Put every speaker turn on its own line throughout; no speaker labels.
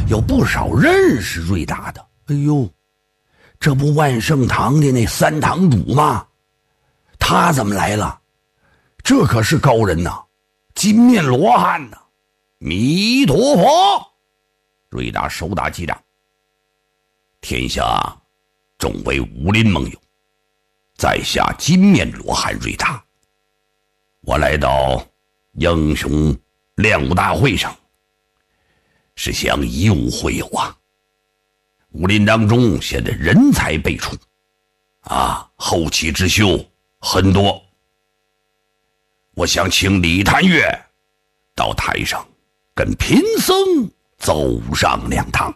有不少认识瑞达的。哎呦，这不万圣堂的那三堂主吗？他怎么来了？这可是高人呐，金面罗汉呐！弥陀佛！瑞达手打击掌，天下众为武林盟友，在下金面罗汉瑞达，我来到英雄练武大会上，是想以武会友啊。武林当中现在人才辈出啊，后起之秀很多。我想请李探月到台上跟贫僧走上两趟。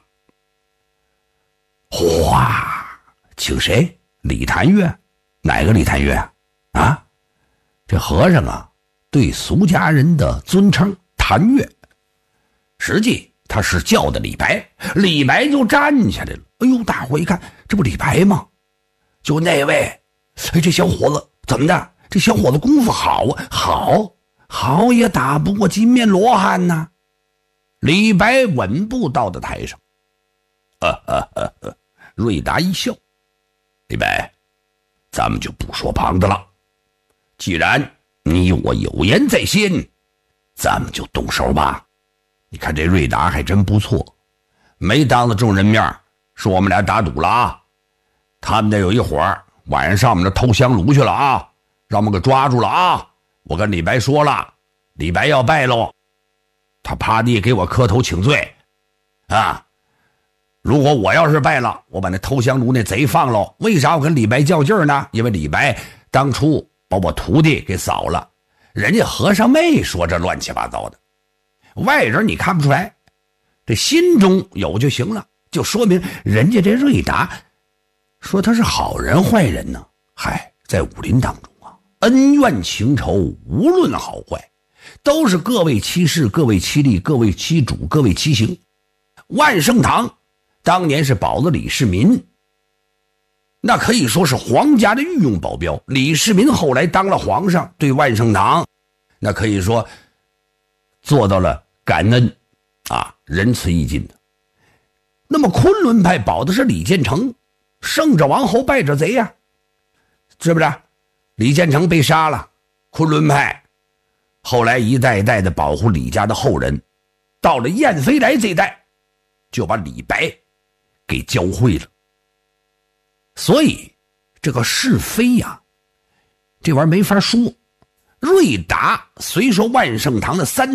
哗，请谁？李探月？哪个李探月啊？这和尚啊，对俗家人的尊称探月，实际他是叫的李白。李白就站起来了。哎呦，大伙一看，这不李白吗？就那位，哎，这小伙子怎么的？这小伙子功夫好啊，好也打不过金面罗汉呐。李白稳步到的台上，瑞达一笑，李白，咱们就不说旁的了。既然你我有言在先，咱们就动手吧。你看这瑞达还真不错，没当着众人面说我们俩打赌了啊。他们那有一伙儿晚上上我们这偷香炉去了啊，让我们给抓住了啊。我跟李白说了，李白要败喽，他趴地给我磕头请罪啊。如果我要是败了，我把那偷香炉那贼放喽。为啥我跟李白较劲呢？因为李白当初把我徒弟给扫了，人家和尚没说这乱七八糟的，外人你看不出来，这心中有就行了，就说明人家这瑞达说他是好人坏人呢。嗨，在武林当中啊，恩怨情仇无论好坏，都是各为其事，各为其利，各为其主，各为其行。万圣堂当年是保了李世民，那可以说是皇家的御用保镖。李世民后来当了皇上，对万圣堂那可以说做到了感恩啊，仁慈义尽的。那么昆仑派保的是李建成，胜者王侯败者贼呀，是不是？李建成被杀了，昆仑派后来一代一代的保护李家的后人，到了燕飞来这一代就把李白给教会了。所以这个是非呀，这玩意儿没法说。瑞达虽说万圣堂的三